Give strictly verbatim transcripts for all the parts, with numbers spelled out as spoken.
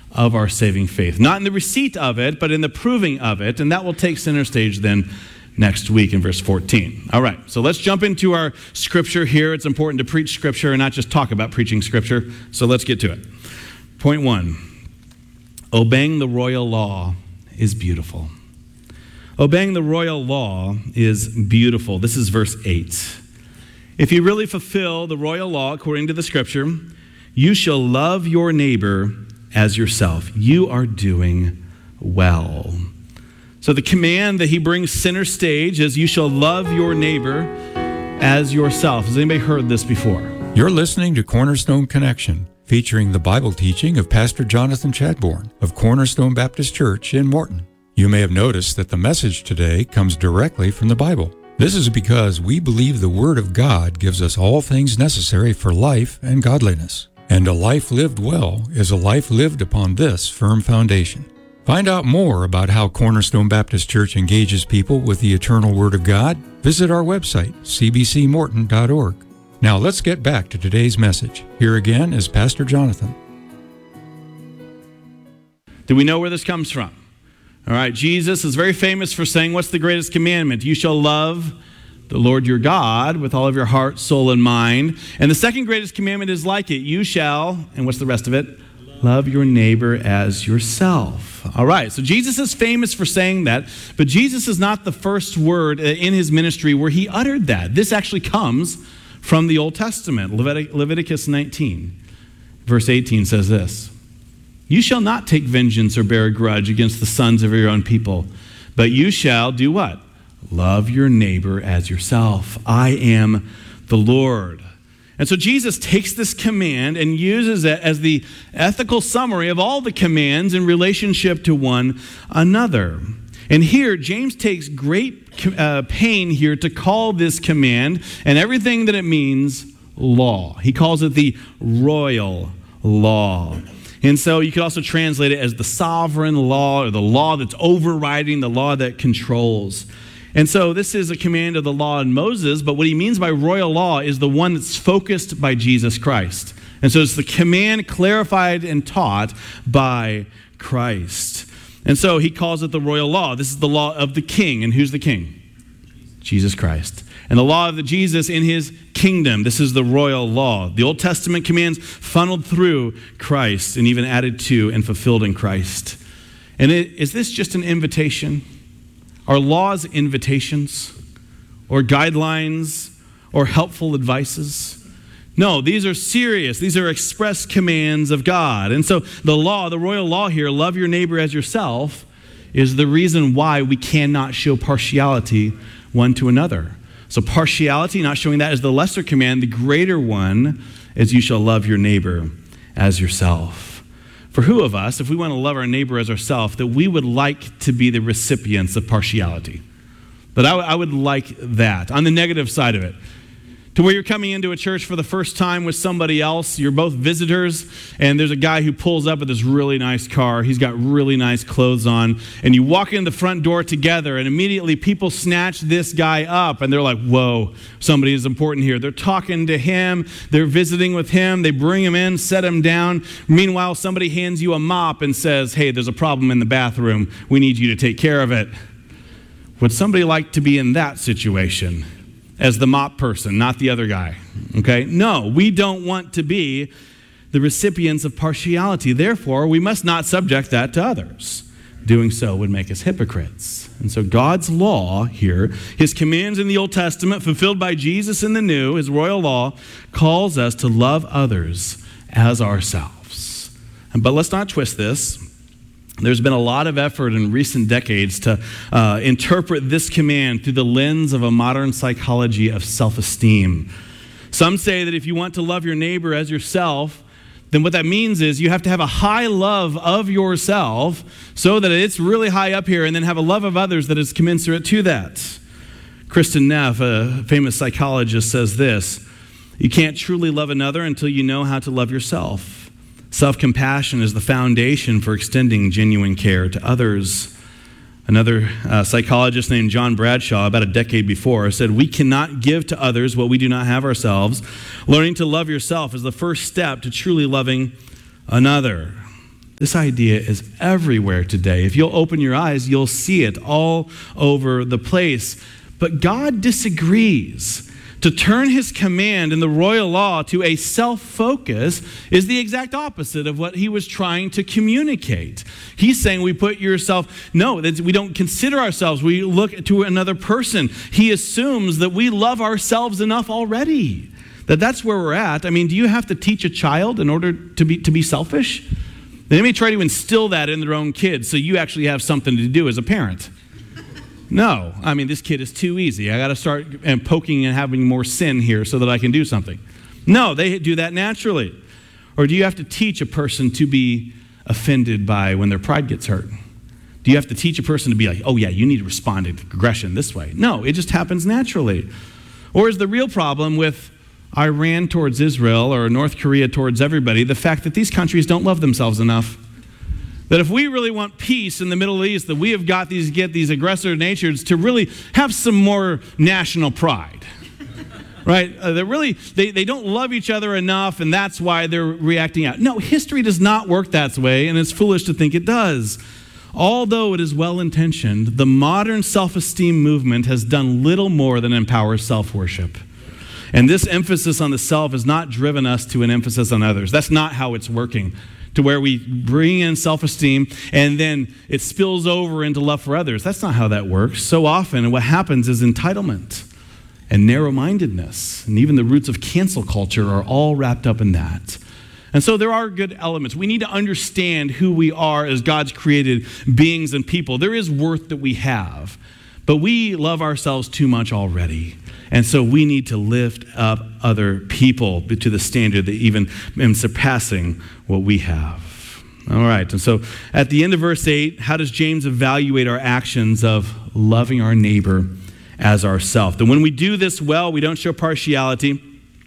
of our saving faith. Not in the receipt of it, but in the proving of it. And that will take center stage then next week in verse fourteen. All right, so let's jump into our scripture here. It's important to preach scripture and not just talk about preaching scripture. So let's get to it. Point one, obeying the royal law is beautiful. Obeying the royal law is beautiful. This is verse eight. If you really fulfill the royal law according to the scripture, you shall love your neighbor as yourself. You are doing well. So the command that he brings center stage is you shall love your neighbor as yourself. Has anybody heard this before? You're listening to Cornerstone Connection, featuring the Bible teaching of Pastor Jonathan Chadbourne of Cornerstone Baptist Church in Morton. You may have noticed that the message today comes directly from the Bible. This is because we believe the Word of God gives us all things necessary for life and godliness. And a life lived well is a life lived upon this firm foundation. Find out more about how Cornerstone Baptist Church engages people with the eternal Word of God. Visit our website, c b c morton dot org. Now let's get back to today's message. Here again is Pastor Jonathan. Do we know where this comes from? All right, Jesus is very famous for saying, what's the greatest commandment? You shall love the Lord your God with all of your heart, soul, and mind. And the second greatest commandment is like it. You shall, and what's the rest of it? Love your neighbor as yourself. All right, so Jesus is famous for saying that, but Jesus is not the first word in his ministry where he uttered that. This actually comes from the Old Testament. Levitic- Leviticus nineteen, verse eighteen says this. You shall not take vengeance or bear a grudge against the sons of your own people, but you shall do what? Love your neighbor as yourself. I am the Lord. And so Jesus takes this command and uses it as the ethical summary of all the commands in relationship to one another. And here, James takes great uh, pain here to call this command and everything that it means law. He calls it the royal law. And so you could also translate it as the sovereign law, or the law that's overriding, the law that controls. And so this is a command of the law in Moses, but what he means by royal law is the one that's focused by Jesus Christ. And so it's the command clarified and taught by Christ. And so he calls it the royal law. This is the law of the king. And who's the king? Jesus Christ. And the law of the Jesus in his kingdom. This is the royal law. The Old Testament commands funneled through Christ and even added to and fulfilled in Christ. And it, is this just an invitation? Are laws invitations or guidelines or helpful advices? No, these are serious. These are express commands of God. And so the law, the royal law here, love your neighbor as yourself, is the reason why we cannot show partiality one to another. So partiality, not showing that as the lesser command, the greater one is you shall love your neighbor as yourself. For who of us, if we want to love our neighbor as ourselves, that we would like to be the recipients of partiality? But I, w- I would like that. On the negative side of it, to where you're coming into a church for the first time with somebody else, you're both visitors, and there's a guy who pulls up with this really nice car. He's got really nice clothes on, and you walk in the front door together, and immediately people snatch this guy up, and they're like, whoa, somebody is important here. They're talking to him, they're visiting with him, they bring him in, set him down. Meanwhile, somebody hands you a mop and says, hey, there's a problem in the bathroom. We need you to take care of it. Would somebody like to be in that situation? As the mop person, not the other guy, okay? No, we don't want to be the recipients of partiality. Therefore, we must not subject that to others. Doing so would make us hypocrites. And so God's law here, his commands in the Old Testament, fulfilled by Jesus in the New, his royal law, calls us to love others as ourselves. But let's not twist this. There's been a lot of effort in recent decades to uh, interpret this command through the lens of a modern psychology of self-esteem. Some say that if you want to love your neighbor as yourself, then what that means is you have to have a high love of yourself so that it's really high up here, and then have a love of others that is commensurate to that. Kristen Neff, a famous psychologist, says this: you can't truly love another until you know how to love yourself. Self-compassion is the foundation for extending genuine care to others. Another uh, psychologist named John Bradshaw, about a decade before, said, we cannot give to others what we do not have ourselves. Learning to love yourself is the first step to truly loving another. This idea is everywhere today. If you'll open your eyes, you'll see it all over the place. But God disagrees. To turn his command in the royal law to a self-focus is the exact opposite of what he was trying to communicate. He's saying we put yourself, no, that we don't consider ourselves. We look to another person. He assumes that we love ourselves enough already. That that's where we're at. I mean, do you have to teach a child in order to be to be selfish? They may try to instill that in their own kids so you actually have something to do as a parent. No, I mean, this kid is too easy. I got to start and poking and having more sin here so that I can do something. No, they do that naturally. Or do you have to teach a person to be offended by when their pride gets hurt? Do you have to teach a person to be like, oh yeah, you need to respond to aggression this way? No, it just happens naturally. Or is the real problem with Iran towards Israel or North Korea towards everybody the fact that these countries don't love themselves enough? That if we really want peace in the Middle East, that we have got these get these aggressor natures to really have some more national pride, right? Uh, they really they they don't love each other enough, and that's why they're reacting out. No, history does not work that way, and it's foolish to think it does. Although it is well-intentioned, the modern self-esteem movement has done little more than empower self-worship. And this emphasis on the self has not driven us to an emphasis on others. That's not how it's working. To where we bring in self-esteem and then it spills over into love for others. That's not how that works. So often what happens is entitlement and narrow-mindedness, and even the roots of cancel culture are all wrapped up in that. And so there are good elements. We need to understand who we are as God's created beings and people. There is worth that we have, but we love ourselves too much already. And so we need to lift up other people to the standard that even in surpassing what we have. All right, and so at the end of verse eight, how does James evaluate our actions of loving our neighbor as ourselves? And when we do this well, we don't show partiality.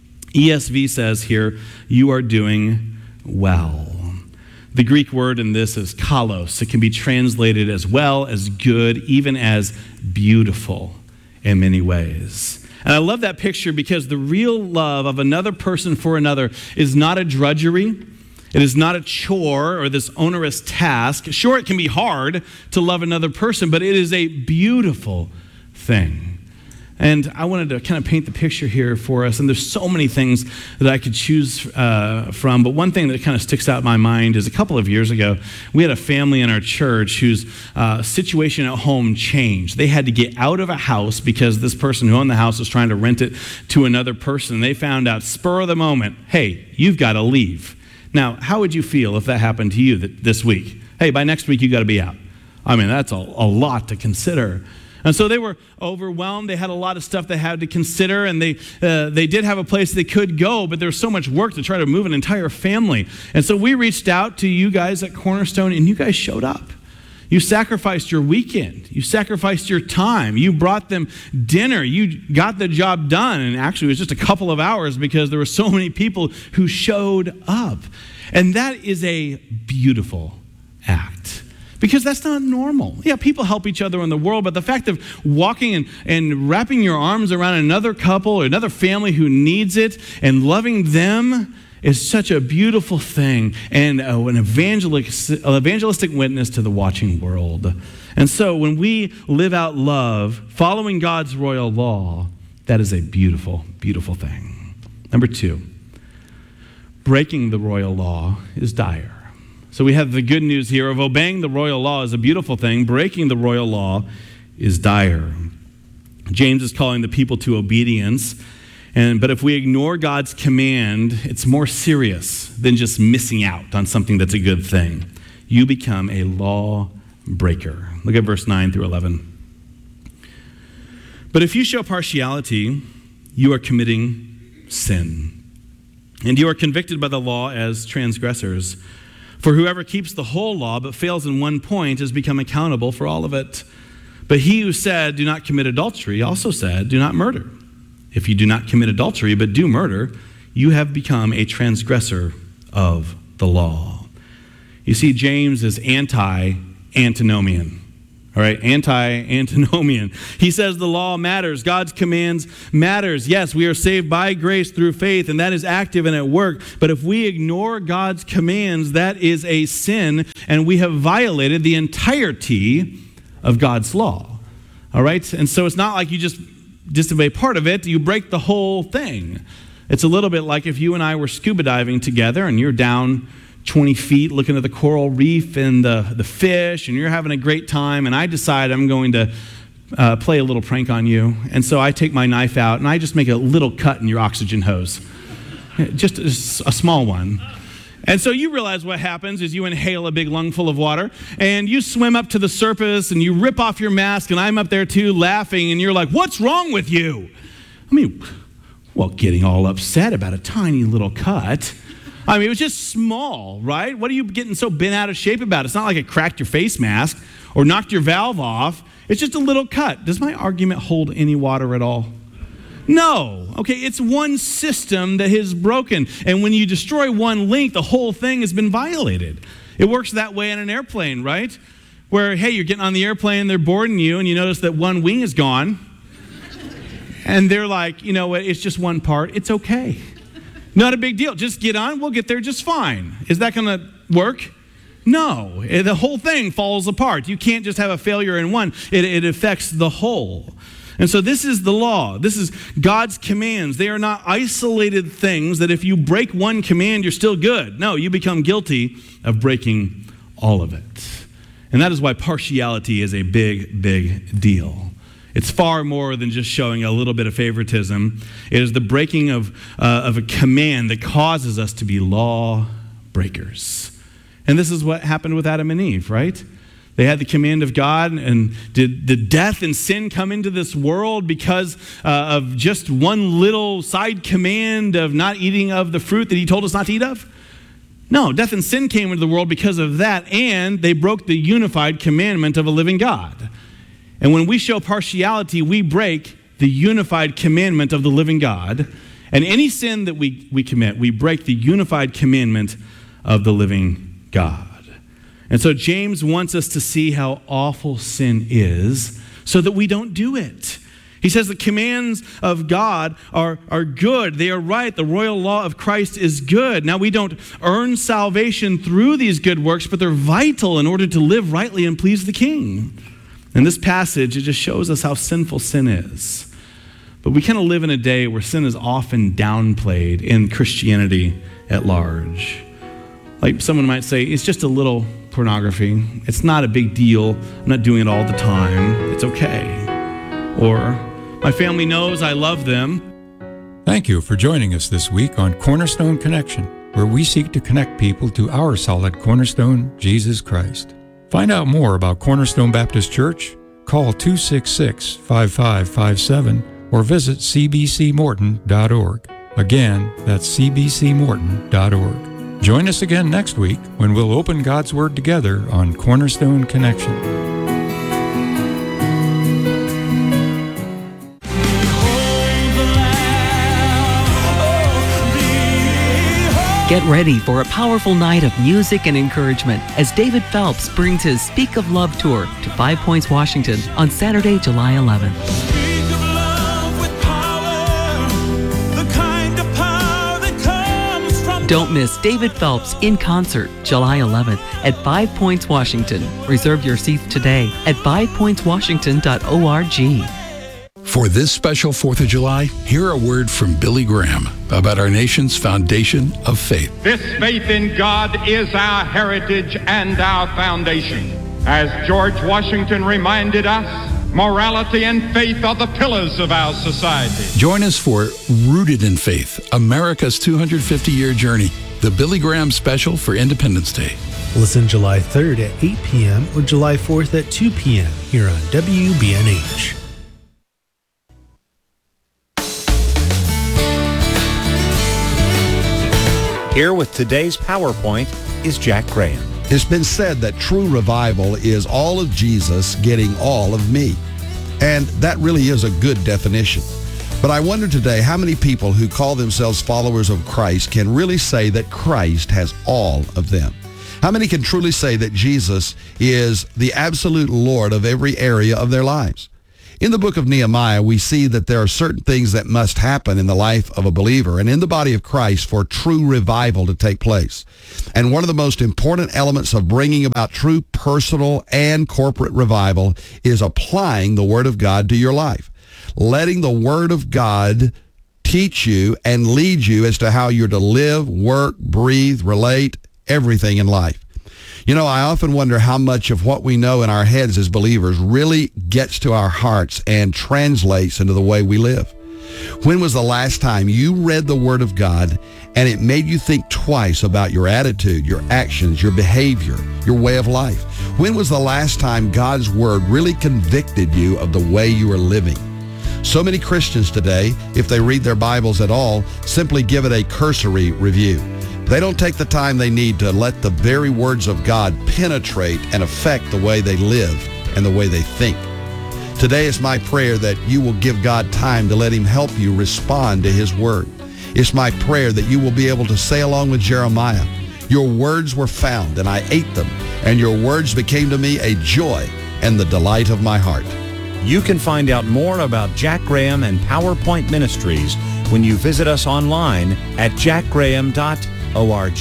E S V says here, you are doing well. The Greek word in this is kalos. It can be translated as well, as good, even as beautiful in many ways. And I love that picture because the real love of another person for another is not a drudgery. It is not a chore or this onerous task. Sure, it can be hard to love another person, but it is a beautiful thing. And I wanted to kind of paint the picture here for us. And there's so many things that I could choose uh, from. But one thing that kind of sticks out in my mind is a couple of years ago, we had a family in our church whose uh, situation at home changed. They had to get out of a house because this person who owned the house was trying to rent it to another person. They found out spur of the moment, hey, you've got to leave. Now, how would you feel if that happened to you th- this week? Hey, by next week, you got to be out. I mean, that's a, a lot to consider. And so they were overwhelmed. They had a lot of stuff they had to consider, and they uh, they did have a place they could go, but there was so much work to try to move an entire family. And so we reached out to you guys at Cornerstone, and you guys showed up. You sacrificed your weekend. You sacrificed your time. You brought them dinner. You got the job done. And actually, it was just a couple of hours because there were so many people who showed up. And that is a beautiful act. Because that's not normal. Yeah, people help each other in the world, but the fact of walking and, and wrapping your arms around another couple or another family who needs it and loving them is such a beautiful thing and uh, an evangelistic, evangelistic witness to the watching world. And so when we live out love, following God's royal law, that is a beautiful, beautiful thing. Number two, breaking the royal law is dire. So we have the good news here of obeying the royal law is a beautiful thing. Breaking the royal law is dire. James is calling the people to obedience. And but if we ignore God's command, it's more serious than just missing out on something that's a good thing. You become a law breaker. Look at verse nine through eleven. But if you show partiality, you are committing sin. And you are convicted by the law as transgressors. For whoever keeps the whole law but fails in one point has become accountable for all of it. But he who said, do not commit adultery, also said, do not murder. If you do not commit adultery but do murder, you have become a transgressor of the law. You see, James is anti-antinomian. All right, anti-antinomian. He says the law matters. God's commands matters. Yes, we are saved by grace through faith, and that is active and at work. But if we ignore God's commands, that is a sin, and we have violated the entirety of God's law. All right? And so it's not like you just disobey part of it. You break the whole thing. It's a little bit like if you and I were scuba diving together, and you're down twenty feet looking at the coral reef and the, the fish, and you're having a great time, and I decide I'm going to uh, play a little prank on you. And so I take my knife out, and I just make a little cut in your oxygen hose. Just a, a small one. And so you realize what happens is you inhale a big lungful of water, and you swim up to the surface, and you rip off your mask, and I'm up there too laughing, and you're like, what's wrong with you? I mean, well, getting all upset about a tiny little cut. I mean, it was just small, right? What are you getting so bent out of shape about? It's not like it cracked your face mask or knocked your valve off. It's just a little cut. Does my argument hold any water at all? No. Okay, it's one system that is broken. And when you destroy one link, the whole thing has been violated. It works that way in an airplane, right? Where, hey, you're getting on the airplane, they're boarding you, and you notice that one wing is gone. And they're like, you know what, it's just one part. It's okay. Not a big deal. Just get on. We'll get there just fine. Is that going to work? No. The whole thing falls apart. You can't just have a failure in one. It, it affects the whole. And so this is the law. This is God's commands. They are not isolated things that if you break one command, you're still good. No, you become guilty of breaking all of it. And that is why partiality is a big, big deal. It's far more than just showing a little bit of favoritism. It is the breaking of, uh, of a command that causes us to be law breakers. And this is what happened with Adam and Eve, right? They had the command of God, and did, did death and sin come into this world because uh, of just one little side command of not eating of the fruit that he told us not to eat of? No, death and sin came into the world because of that, and they broke the unified commandment of a living God. And when we show partiality, we break the unified commandment of the living God. And any sin that we, we commit, we break the unified commandment of the living God. And so James wants us to see how awful sin is so that we don't do it. He says the commands of God are, are good. They are right. The royal law of Christ is good. Now, we don't earn salvation through these good works, but they're vital in order to live rightly and please the King. In this passage, it just shows us how sinful sin is. But we kind of live in a day where sin is often downplayed in Christianity at large. Like someone might say, it's just a little pornography. It's not a big deal. I'm not doing it all the time. It's okay. Or, my family knows I love them. Thank you for joining us this week on Cornerstone Connection, where we seek to connect people to our solid cornerstone, Jesus Christ. Find out more about Cornerstone Baptist Church, call two six six, five five five seven or visit c b c morton dot org. Again, that's c b c morton dot org. Join us again next week when we'll open God's Word together on Cornerstone Connection. Get ready for a powerful night of music and encouragement as David Phelps brings his Speak of Love tour to Five Points, Washington on Saturday, July eleventh. Speak of love with power, the kind of power that comes from Don't miss David Phelps in concert July eleventh at Five Points, Washington. Reserve your seats today at five points washington dot org. For this special fourth of July, hear a word from Billy Graham about our nation's foundation of faith. This faith in God is our heritage and our foundation. As George Washington reminded us, morality and faith are the pillars of our society. Join us for Rooted in Faith, America's two hundred fifty year journey, the Billy Graham special for Independence Day. Listen July third at eight p.m. or July fourth at two p.m. here on W B N H. Here with today's PowerPoint is Jack Graham. It's been said that true revival is all of Jesus getting all of me. And that really is a good definition. But I wonder today how many people who call themselves followers of Christ can really say that Christ has all of them. How many can truly say that Jesus is the absolute Lord of every area of their lives? In the book of Nehemiah, we see that there are certain things that must happen in the life of a believer and in the body of Christ for true revival to take place. And one of the most important elements of bringing about true personal and corporate revival is applying the Word of God to your life. Letting the Word of God teach you and lead you as to how you're to live, work, breathe, relate, everything in life. You know, I often wonder how much of what we know in our heads as believers really gets to our hearts and translates into the way we live. When was the last time you read the Word of God and it made you think twice about your attitude, your actions, your behavior, your way of life? When was the last time God's Word really convicted you of the way you are living? So many Christians today, if they read their Bibles at all, simply give it a cursory review. They don't take the time they need to let the very words of God penetrate and affect the way they live and the way they think. Today is my prayer that you will give God time to let Him help you respond to His Word. It's my prayer that you will be able to say along with Jeremiah, "Your words were found, and I ate them, and your words became to me a joy and the delight of my heart." You can find out more about Jack Graham and PowerPoint Ministries when you visit us online at jack graham dot org.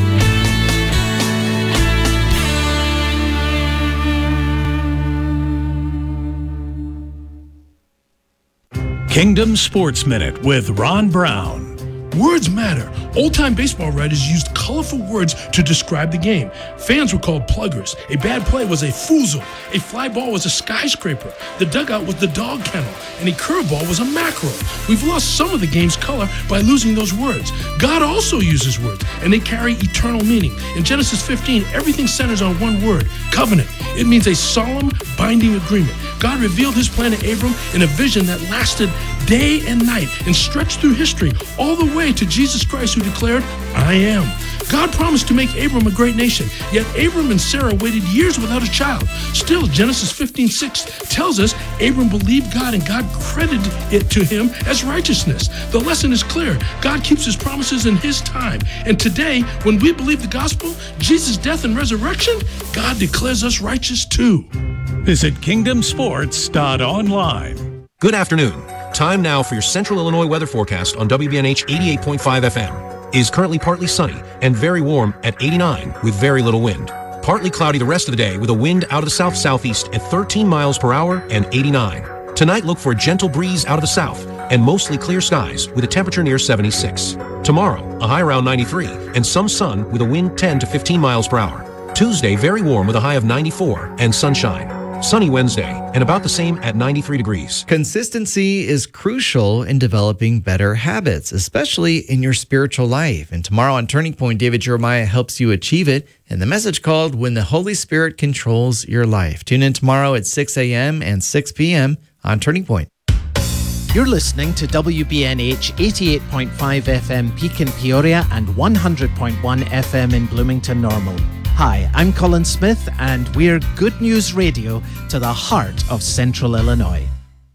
Kingdom Sports Minute with Ron Brown. Words matter. Old-time baseball writers used colorful words to describe the game. Fans were called pluggers. A bad play was a foozle. A fly ball was a skyscraper. The dugout was the dog kennel. And a curveball was a mackerel. We've lost some of the game's color by losing those words. God also uses words, and they carry eternal meaning. In Genesis fifteen, everything centers on one word, covenant. It means a solemn, binding agreement. God revealed His plan to Abram in a vision that lasted day and night and stretched through history all the way to Jesus Christ, who declared, "I am." God promised to make Abram a great nation, yet Abram and Sarah waited years without a child. Still, Genesis fifteen six tells us Abram believed God and God credited it to him as righteousness. The lesson is clear. God keeps His promises in His time. And today, when we believe the gospel, Jesus' death and resurrection, God declares us righteous too. Visit kingdom sports dot online. Good afternoon. Time now for your Central Illinois weather forecast on W B N H eighty-eight point five F M. It is currently partly sunny and very warm at eighty-nine with very little wind. Partly cloudy the rest of the day with a wind out of the south-southeast at thirteen miles per hour and eighty-nine. Tonight, look for a gentle breeze out of the south and mostly clear skies with a temperature near seventy-six. Tomorrow, a high around ninety-three and some sun with a wind ten to fifteen miles per hour. Tuesday, very warm with a high of ninety-four and sunshine. Sunny Wednesday, and about the same at ninety-three degrees. Consistency is crucial in developing better habits, especially in your spiritual life. And tomorrow on Turning Point, David Jeremiah helps you achieve it in the message called When the Holy Spirit Controls Your Life. Tune in tomorrow at six a.m. and six p.m. on Turning Point. You're listening to W B N H eighty-eight point five F M Peak in Peoria and one hundred point one F M in Bloomington Normal. Hi, I'm Colin Smith, and we're Good News Radio to the heart of Central Illinois.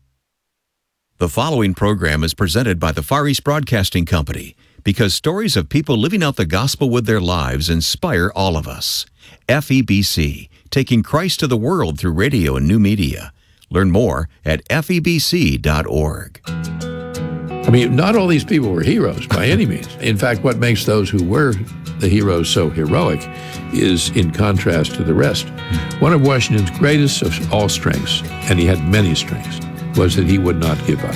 The following program is presented by the Far East Broadcasting Company because stories of people living out the gospel with their lives inspire all of us. F E B C, taking Christ to the world through radio and new media. Learn more at F E B C dot org. I mean, not all these people were heroes by any means. In fact, what makes those who were the heroes so heroic is in contrast to the rest. One of Washington's greatest of all strengths, and he had many strengths, was that he would not give up.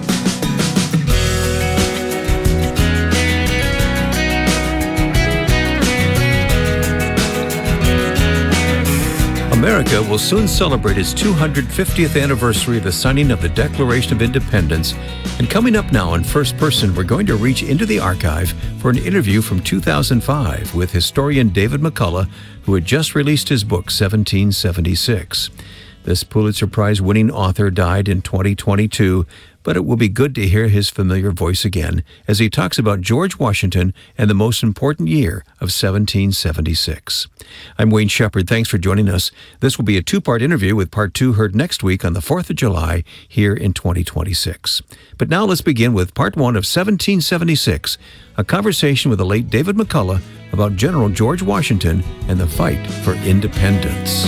America will soon celebrate its two hundred fiftieth anniversary of the signing of the Declaration of Independence. And coming up now in First Person, we're going to reach into the archive for an interview from two thousand five with historian David McCullough, who had just released his book, seventeen seventy-six. This Pulitzer Prize-winning author died in twenty twenty-two, but it will be good to hear his familiar voice again as he talks about George Washington and the most important year of seventeen seventy-six. I'm Wayne Shepherd. Thanks for joining us. This will be a two-part interview with part two heard next week on the fourth of July here in twenty twenty-six. But now let's begin with part one of seventeen seventy-six, a conversation with the late David McCullough about General George Washington and the fight for independence.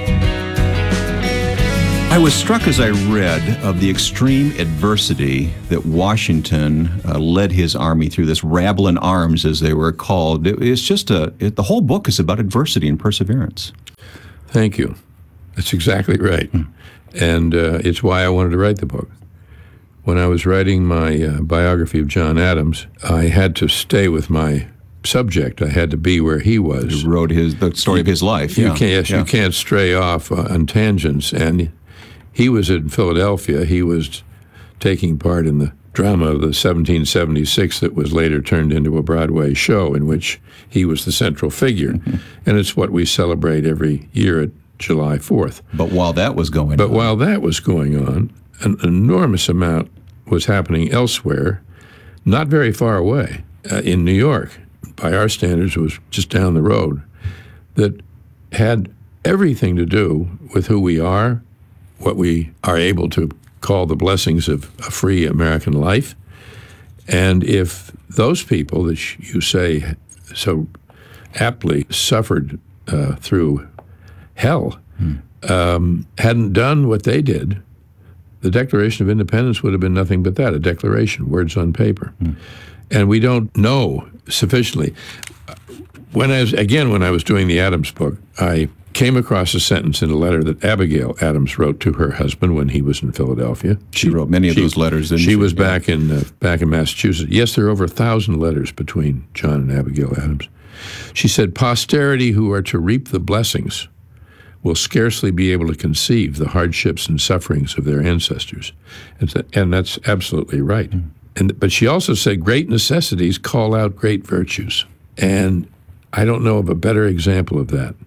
I was struck as I read of the extreme adversity that Washington uh, led his army through, this rabble in arms, as they were called. It, it's just a, it, the whole book is about adversity and perseverance. Thank you. That's exactly right. Hmm. And uh, it's why I wanted to write the book. When I was writing my uh, biography of John Adams, I had to stay with my subject. I had to be where he was. You wrote his, the story of his life. You yeah. can't, yes, yeah. you can't stray off uh, on tangents. And he was in Philadelphia. He was taking part in the drama of the seventeen seventy-six that was later turned into a Broadway show in which he was the central figure. Mm-hmm. And it's what we celebrate every year at July fourth. But while that was going but on. But while that was going on, an enormous amount was happening elsewhere, not very far away, uh, in New York. By our standards, it was just down the road, that had everything to do with who we are, what we are able to call the blessings of a free American life. And if those people that you say so aptly suffered uh, through hell hmm. um, hadn't done what they did, the Declaration of Independence would have been nothing but that, a declaration, words on paper. Hmm. And we don't know sufficiently. When I was, again, when I was doing the Adams book, I came across a sentence in a letter that Abigail Adams wrote to her husband when he was in Philadelphia. She, she wrote many of she, those letters, didn't she? She was yeah. back in uh, back in Massachusetts. Yes, there are over a thousand letters between John and Abigail Adams. She said, "Posterity who are to reap the blessings will scarcely be able to conceive the hardships and sufferings of their ancestors." And, th- and that's absolutely right. Mm. And but she also said, "Great necessities call out great virtues." And I don't know of a better example of that.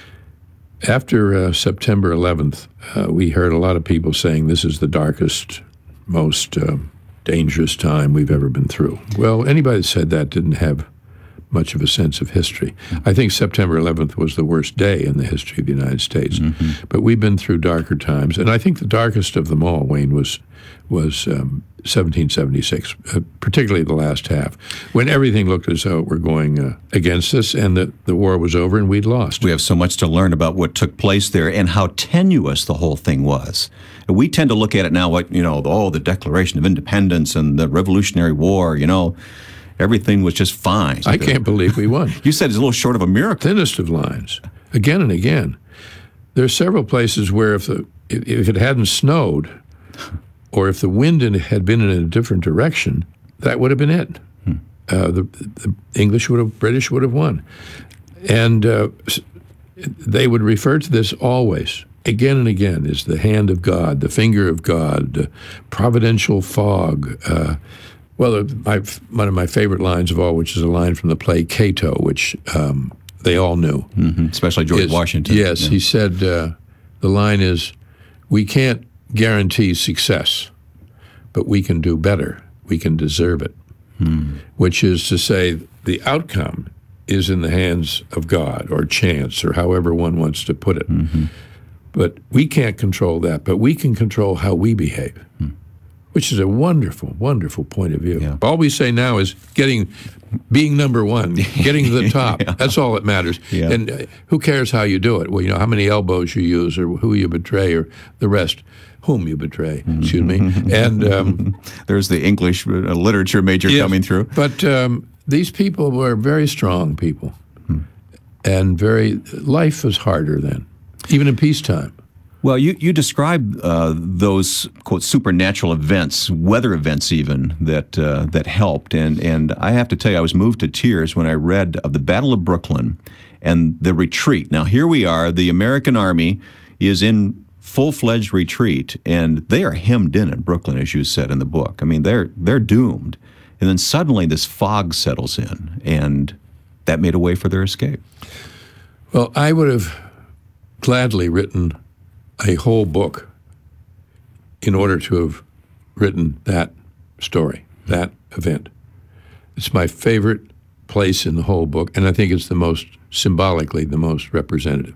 After uh, September eleventh, uh, we heard a lot of people saying this is the darkest, most uh, dangerous time we've ever been through. Well, anybody that said that didn't have much of a sense of history. I think September eleventh was the worst day in the history of the United States. Mm-hmm. But we've been through darker times. And I think the darkest of them all, Wayne, was was um, seventeen seventy-six, uh, particularly the last half, when everything looked as though it were going uh, against us and the, the war was over and we'd lost. We have so much to learn about what took place there and how tenuous the whole thing was. We tend to look at it now like, you know, oh, the Declaration of Independence and the Revolutionary War, you know, everything was just fine. I can't believe we won. You said it's a little short of a miracle. Thinnest of lines, again and again. There are several places where if the if it hadn't snowed, or if the wind in, had been in a different direction, that would have been it. Hmm. Uh, the, the English would have, British would have won. And uh, they would refer to this always, again and again, as the hand of God, the finger of God, the providential fog. Uh, well, my, one of my favorite lines of all, which is a line from the play Cato, which um, they all knew. Mm-hmm. Especially George is, Washington. Yes, yeah. He said, uh, the line is, "We can't guarantee success, but we can do better. We can deserve it." Hmm. Which is to say, the outcome is in the hands of God or chance or however one wants to put it. Mm-hmm. But we can't control that, but we can control how we behave, hmm. which is a wonderful, wonderful point of view. Yeah. All we say now is getting, being number one, getting to the top. Yeah. That's all that matters. Yeah. And uh, who cares how you do it? Well, you know, how many elbows you use or who you betray or the rest. Whom you betray, excuse me. And um, there's the English uh, literature major yes, coming through. But um, these people were very strong people. Hmm. And very, life was harder then, even in peacetime. Well, you, you describe uh, those, quote, supernatural events, weather events even, that uh, that helped. And, and I have to tell you, I was moved to tears when I read of the Battle of Brooklyn and the retreat. Now, here we are, the American Army is in full-fledged retreat, and they are hemmed in in Brooklyn, as you said in the book. I mean, they're they're doomed. And then suddenly this fog settles in, and that made a way for their escape. Well, I would have gladly written a whole book in order to have written that story, that event. It's my favorite place in the whole book, and I think it's the most, symbolically, the most representative.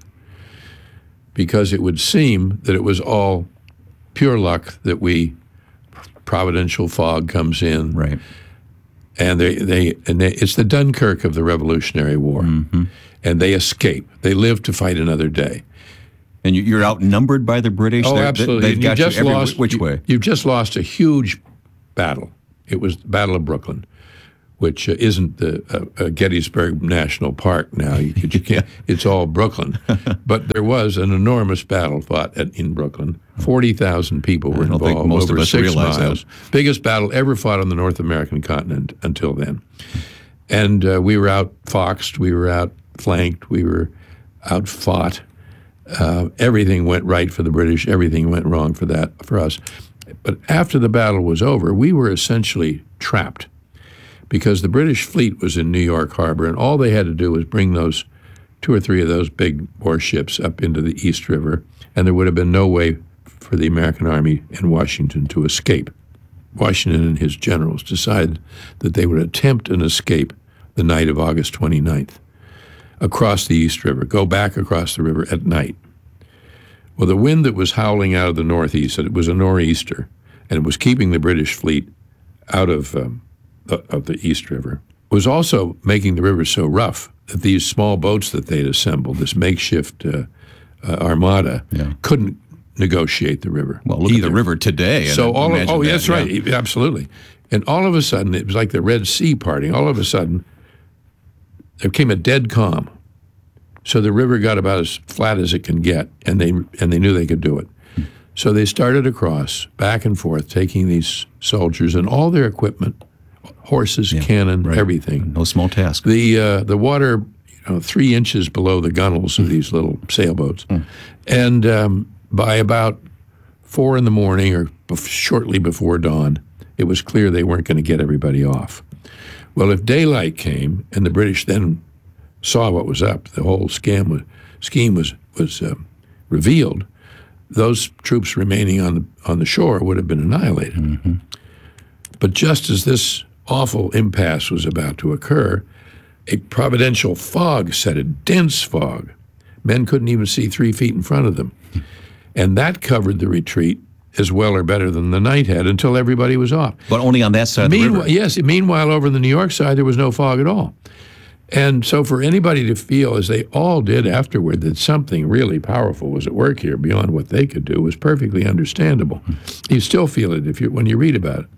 Because it would seem that it was all pure luck that we, providential fog comes in. Right. And they, they, and they, it's the Dunkirk of the Revolutionary War. Mm-hmm. And they escape. They live to fight another day. And you're outnumbered by the British? Oh, They're, absolutely. They've got you just you every lost, which you, way? You've just lost a huge battle. It was the Battle of Brooklyn, which uh, isn't the uh, uh, Gettysburg National Park now. You, you can't. It's all Brooklyn. But there was an enormous battle fought at, in Brooklyn. forty thousand people were I don't involved think most over of us six realize miles. that. Biggest battle ever fought on the North American continent until then. And uh, we were outfoxed. We were outflanked. We were outfought. Uh, everything went right for the British. Everything went wrong for that for us. But after the battle was over, we were essentially trapped because the British fleet was in New York Harbor, and all they had to do was bring those two or three of those big warships up into the East River, and there would have been no way for the American Army in Washington to escape. Washington and his generals decided that they would attempt an escape the night of August twenty-ninth across the East River, go back across the river at night. Well, the wind that was howling out of the northeast, it was a nor'easter, and it was keeping the British fleet out of um, the, of the East River, was also making the river so rough that these small boats that they'd assembled, this makeshift uh, uh, armada, yeah. couldn't negotiate the river. Well, look either. at the river today. And So all of, oh, that, that's yeah. right, absolutely. And all of a sudden, it was like the Red Sea parting. All of a sudden, there came a dead calm. So the river got about as flat as it can get, and they and they knew they could do it. So they started across, back and forth, taking these soldiers and all their equipment, horses, Yeah, cannon, right. everything. No small task. The uh, the water, you know, three inches below the gunnels of these little sailboats, and um, by about four in the morning or bef- shortly before dawn, it was clear they weren't going to get everybody off. Well, if daylight came and the British then saw what was up, the whole scam was, scheme was was um, revealed, those troops remaining on the on the shore would have been annihilated. Mm-hmm. But just as this awful impasse was about to occur, a providential fog set in, dense fog. Men couldn't even see three feet in front of them. And that covered the retreat as well or better than the night had until everybody was off. But only on that side Meanwhile, of the river. yes, meanwhile, over on the New York side, there was no fog at all. And so for anybody to feel, as they all did afterward, that something really powerful was at work here beyond what they could do was perfectly understandable. You still feel it if you when you read about it.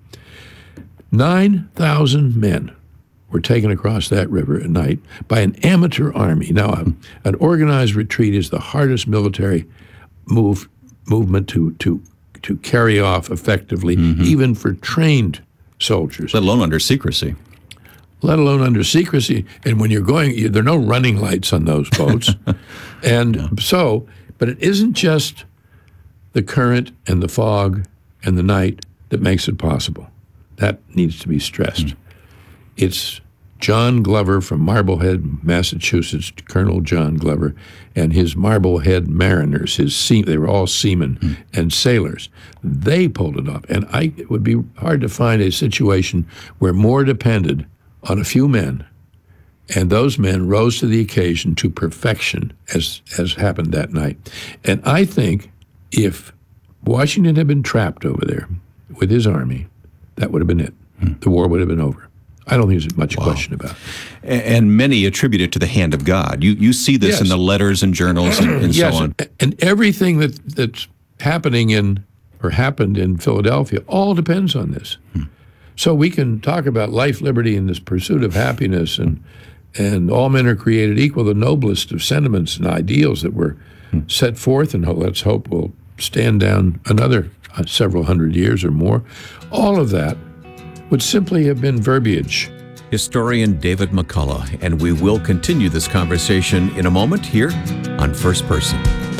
nine thousand men were taken across that river at night by an amateur army. Now, a, an organized retreat is the hardest military move movement to to to carry off effectively, Mm-hmm. even for trained soldiers. Let alone under secrecy. Let alone under secrecy. And when you're going, you, there are no running lights on those boats. and yeah. so, but it isn't just the current and the fog and the night that makes it possible. That needs to be stressed. Mm. It's John Glover from Marblehead, Massachusetts, Colonel John Glover, and his Marblehead Mariners, his sea, they were all seamen mm. and sailors. They pulled it off. And I, it would be hard to find a situation where more depended on a few men, and those men rose to the occasion to perfection, as as happened that night. And I think if Washington had been trapped over there with his army, that would have been it. Hmm. The war would have been over. I don't think there's much wow. question about it. And many attribute it to the hand of God. You you see this yes. in the letters and journals and, and yes. so on. And everything that that's happening in or happened in Philadelphia all depends on this. Hmm. So we can talk about life, liberty, and this pursuit of happiness, and and all men are created equal, the noblest of sentiments and ideals that were hmm. set forth, and let's hope will stand down another uh, several hundred years or more. All of that would simply have been verbiage. Historian David McCullough, and we will continue this conversation in a moment here on First Person.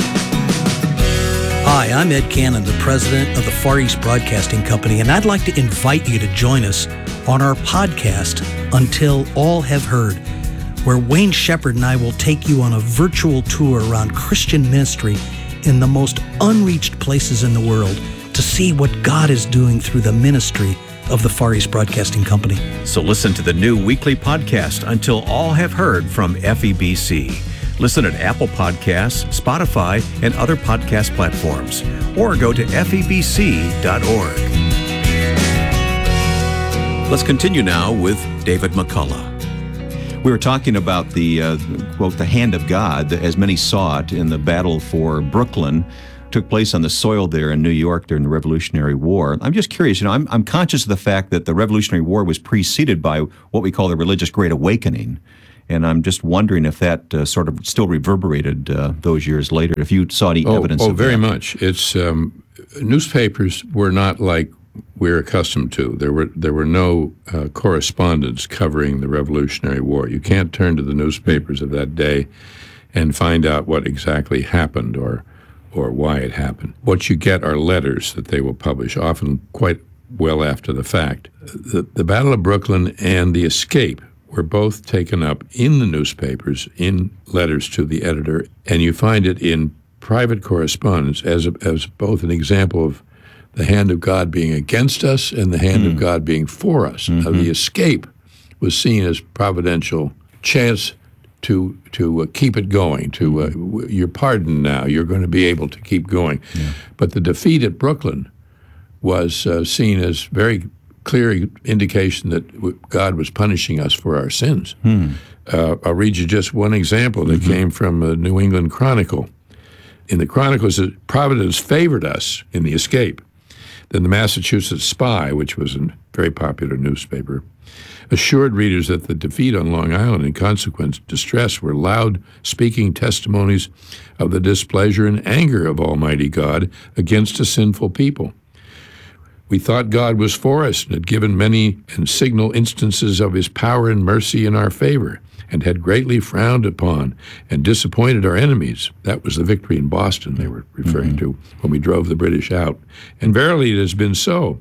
Hi, I'm Ed Cannon, the president of the Far East Broadcasting Company, and I'd like to invite you to join us on our podcast, Until All Have Heard, where Wayne Shepherd and I will take you on a virtual tour around Christian ministry in the most unreached places in the world to see what God is doing through the ministry of the Far East Broadcasting Company. So listen to the new weekly podcast, Until All Have Heard, from F E B C. Listen at Apple Podcasts, Spotify, and other podcast platforms. Or go to F E B C dot org. Let's continue now with David McCullough. We were talking about the, uh, quote, the hand of God, as many saw it in the battle for Brooklyn. Took place on the soil there in New York during the Revolutionary War. I'm just curious, you know, I'm, I'm conscious of the fact that the Revolutionary War was preceded by what we call the Religious Great Awakening. And I'm just wondering if that uh, sort of still reverberated uh, those years later, if you saw any oh, evidence oh, of that. Oh, very much. It's um, newspapers were not like we're accustomed to. There were there were no uh, correspondence covering the Revolutionary War. You can't turn to the newspapers of that day and find out what exactly happened or or why it happened. What you get are letters that they will publish, often quite well after the fact. The, the Battle of Brooklyn and the escape were both taken up in the newspapers, in letters to the editor, and you find it in private correspondence as, a, as both an example of the hand of God being against us and the hand mm. of God being for us. Mm-hmm. Now, the escape was seen as providential chance to to uh, keep it going, to uh, w- you're pardoned now, you're going to be able to keep going. Yeah. But the defeat at Brooklyn was uh, seen as very clear indication that w- God was punishing us for our sins. Hmm. Uh, I'll read you just one example that mm-hmm. came from the New England Chronicle. In the Chronicle, it says, Providence favored us in the escape. Then the Massachusetts Spy, which was a very popular newspaper, assured readers that the defeat on Long Island and consequent distress were loud speaking testimonies of the displeasure and anger of Almighty God against a sinful people. We thought God was for us and had given many and signal instances of his power and mercy in our favor, and had greatly frowned upon and disappointed our enemies. That was the victory in Boston they were referring mm-hmm. to when we drove the British out. And verily it has been so.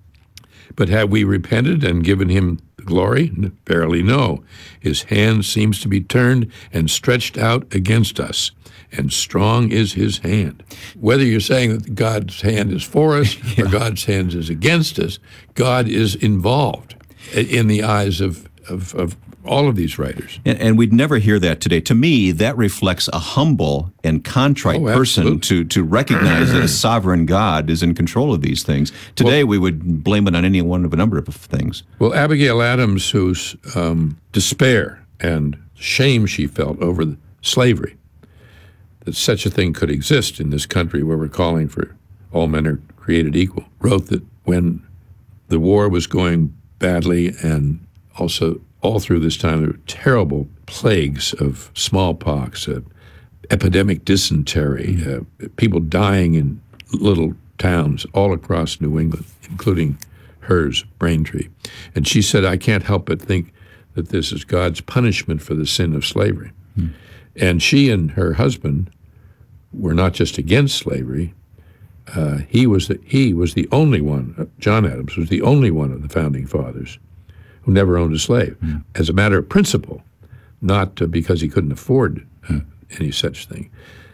But have we repented and given him the glory? Verily no. His hand seems to be turned and stretched out against us, and strong is his hand. Whether you're saying that God's hand is for us yeah. or God's hand is against us, God is involved in the eyes of, of, of all of these writers. And, and we'd never hear that today. To me, that reflects a humble and contrite oh, person to, to recognize that a sovereign God is in control of these things. Today, well, we would blame it on any one of a number of things. Well, Abigail Adams, whose um, despair and shame she felt over the slavery, that such a thing could exist in this country where we're calling for all men are created equal, wrote that when the war was going badly and also all through this time, there were terrible plagues of smallpox, uh, epidemic dysentery, uh, people dying in little towns all across New England, including hers, Braintree. And she said, I can't help but think that this is God's punishment for the sin of slavery. Hmm. And she and her husband were not just against slavery. Uh, he was the, he was the only one, uh, John Adams was the only one of the founding fathers who never owned a slave, mm. as a matter of principle, not uh, because he couldn't afford uh, any such thing.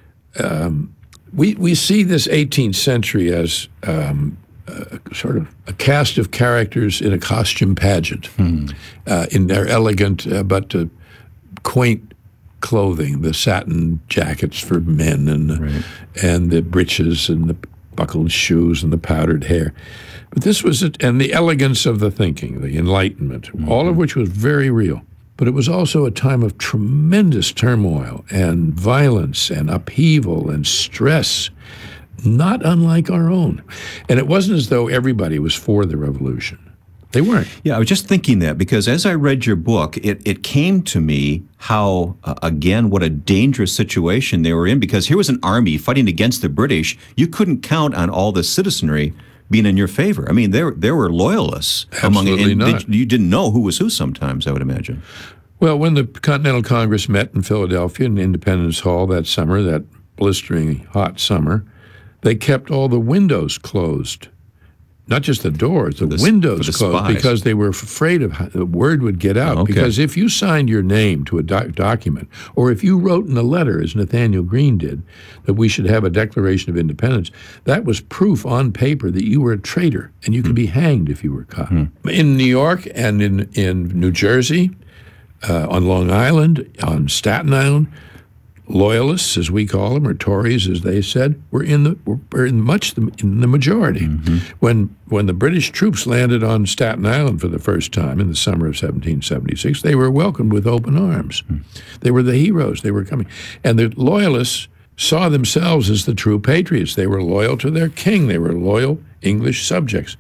Um, we we see this eighteenth century as um, a, sort of a cast of characters in a costume pageant, mm. uh, in their elegant uh, but uh, quaint clothing, the satin jackets for men, and the, right. and the breeches and the buckled shoes and the powdered hair. But this was, it, and the elegance of the thinking, the Enlightenment, mm-hmm. all of which was very real. But it was also a time of tremendous turmoil and violence and upheaval and stress, not unlike our own. And it wasn't as though everybody was for the revolution. They weren't. Yeah, I was just thinking that because as I read your book, it, it came to me how, uh, again, what a dangerous situation they were in, because here was an army fighting against the British. You couldn't count on all the citizenry being in your favor. I mean, there there were loyalists Absolutely among it. Not. Did, you didn't know who was who sometimes, I would imagine. Well, when the Continental Congress met in Philadelphia in Independence Hall that summer, that blistering hot summer, they kept all the windows closed. not just the doors, the, The s- windows for the closed spies. because they were afraid of how the word would get out. Oh, okay. Because if you signed your name to a doc- document, or if you wrote in a letter, as Nathaniel Green did, that we should have a Declaration of Independence, that was proof on paper that you were a traitor and you could be hanged if you were caught. In New York and in, in New Jersey, uh, on Long Island, on Staten Island, Loyalists, as we call them, or Tories, as they said, were in the were in much the, in the majority. When when the British troops landed on Staten Island for the first time in the summer of seventeen seventy-six, they were welcomed with open arms. They were the heroes. They were coming, and the Loyalists saw themselves as the true patriots. They were loyal to their king. They were loyal English subjects.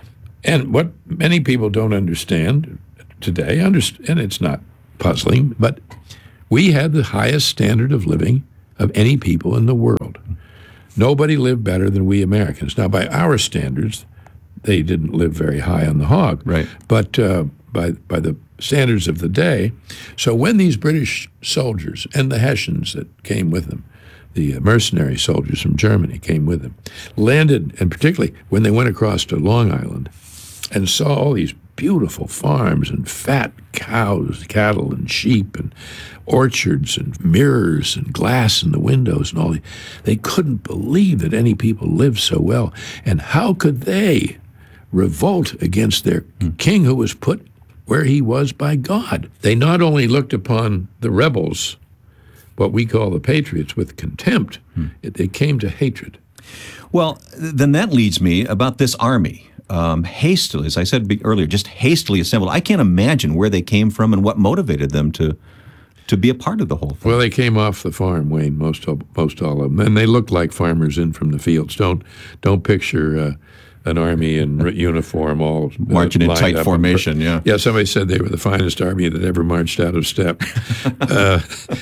And what many people don't understand today, understand, and it's not puzzling, but we had the highest standard of living of any people in the world. Nobody lived better than we Americans. Now, by our standards, they didn't live very high on the hog. Right. But uh, by by the standards of the day, so when these British soldiers and the Hessians that came with them, the uh, mercenary soldiers from Germany came with them, landed, and particularly when they went across to Long Island and saw all these beautiful farms and fat cows, cattle and sheep and orchards and mirrors and glass in the windows and all. The, they couldn't believe that any people lived so well. And how could they revolt against their king who was put where he was by God? They not only looked upon the rebels, what we call the patriots, with contempt, it, they came to hatred. Well, then that leads me about this army. Um, hastily, as I said be- earlier, just hastily assembled. I can't imagine where they came from and what motivated them to to be a part of the whole thing. Well, they came off the farm, Wayne, most of, most all of them, and they looked like farmers in from the fields. Don't don't picture uh, an army in r- uniform, all uh, Marching in lined tight up. formation, yeah. Yeah, somebody said they were the finest army that ever marched out of step. uh,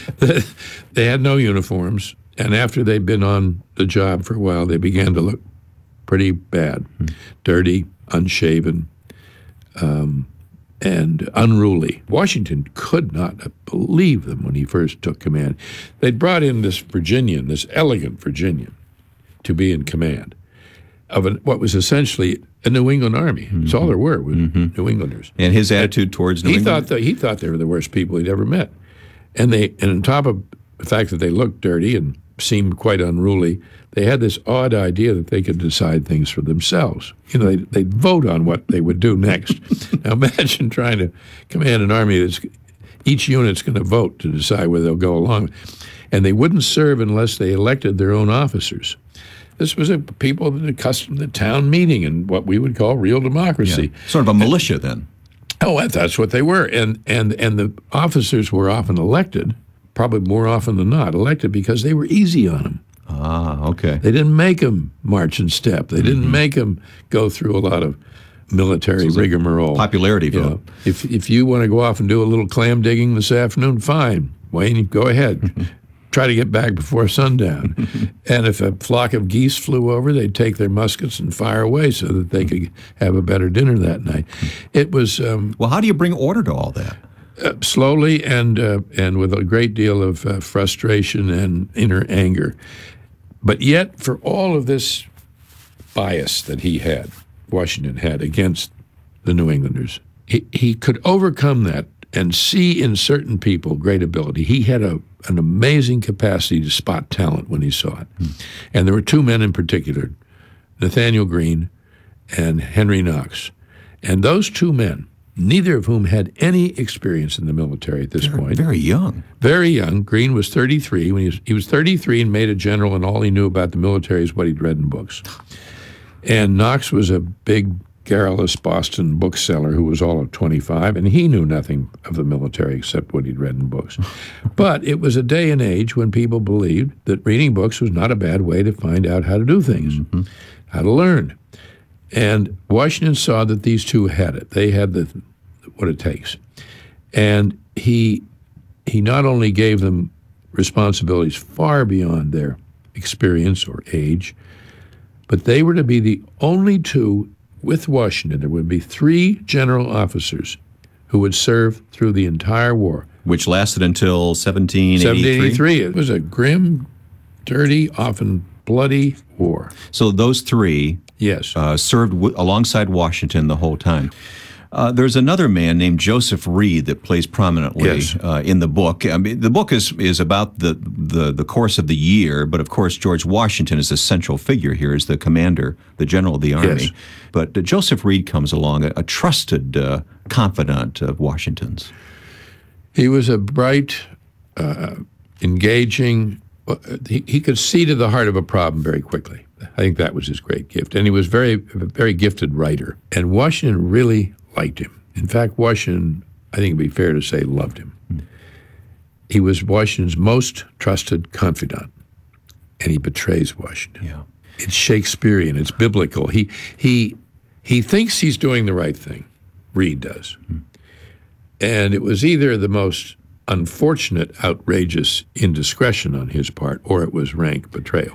they had no uniforms, and after they'd been on the job for a while, they began to look pretty bad, dirty, unshaven, um, and unruly. Washington could not believe them when he first took command. They'd brought in this Virginian, this elegant Virginian, to be in command of an, what was essentially a New England army. That's all there were, was New Englanders. And his attitude towards New he England? Thought that, he thought they were the worst people he'd ever met. And they, and on top of the fact that they looked dirty and seemed quite unruly, they had this odd idea that they could decide things for themselves. You know, they'd, they'd vote on what they would do next. Now imagine trying to command an army that's, each unit's going to vote to decide whether they'll go along. And they wouldn't serve unless they elected their own officers. This was a people that accustomed to town meeting and what we would call real democracy. Yeah. Sort of a militia then. Oh, that's what they were. And, and, and the officers were often elected, probably more often than not, elected because they were easy on them. Ah, okay. They didn't make them march and step. They didn't Mm-hmm. make them go through a lot of military So rigmarole. Popularity You vote. know, if if you want to go off and do a little clam digging this afternoon, fine, Wayne, go ahead. Try to get back before sundown. And if a flock of geese flew over, they'd take their muskets and fire away so that they could have a better dinner that night. It was um, well. How do you bring order to all that? Uh, slowly and uh, and with a great deal of uh, frustration and inner anger. But yet, for all of this bias that he had, Washington had against the New Englanders, he, he could overcome that and see in certain people great ability. He had a, an amazing capacity to spot talent when he saw it. Hmm. And there were two men in particular, Nathaniel Green and Henry Knox. And those two men, neither of whom had any experience in the military at this Very, point. very young. Very young. Green was thirty-three. When he was, he was thirty-three and made a general, and all he knew about the military is what he'd read in books. And Knox was a big, garrulous Boston bookseller who was all of twenty-five, and he knew nothing of the military except what he'd read in books. But it was a day and age when people believed that reading books was not a bad way to find out how to do things, mm-hmm. how to learn. And Washington saw that these two had it. They had the what it takes. And he he not only gave them responsibilities far beyond their experience or age, but they were to be the only two with Washington. There would be three general officers who would serve through the entire war. Which lasted until seventeen eighty-three? seventeen eighty-three. It was a grim, dirty, often bloody war. So those three Yes. Uh, served w- alongside Washington the whole time. Uh, there's another man named Joseph Reed that plays prominently Yes. uh, in the book. I mean, the book is is about the, the the course of the year, but of course George Washington is the central figure here, as the commander, the general of the army. Yes. But uh, Joseph Reed comes along, a, a trusted uh, confidant of Washington's. He was a bright, uh, engaging, uh, he, he could see to the heart of a problem very quickly. I think that was his great gift. And he was very, a very gifted writer. And Washington really liked him. In fact, Washington, I think it'd be fair to say, loved him. Hmm. He was Washington's most trusted confidant, and he betrays Washington. Yeah. It's Shakespearean. It's biblical. He he he thinks he's doing the right thing. Reed does. Hmm. And it was either the most unfortunate, outrageous indiscretion on his part, or it was rank betrayal.